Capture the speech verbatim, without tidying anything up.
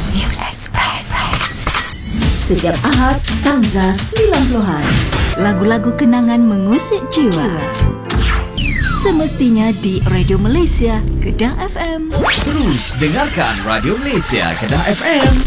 Express. News Express. Setiap Ahad, stanza sembilan puluhan. Lagu-lagu kenangan mengusik jiwa. Semestinya di Radio Malaysia, Kedah F M. Terus dengarkan Radio Malaysia, Kedah F M.